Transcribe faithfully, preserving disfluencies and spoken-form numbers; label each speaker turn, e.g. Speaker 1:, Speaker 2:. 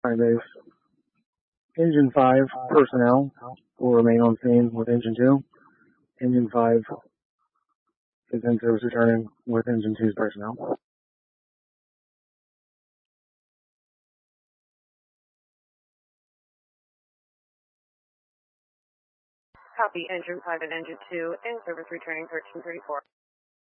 Speaker 1: Hi, base. Engine five personnel will remain on scene with Engine two. Engine five is in service returning with Engine two's personnel.
Speaker 2: Copy, Engine five and Engine two, in service returning thirteen thirty-four.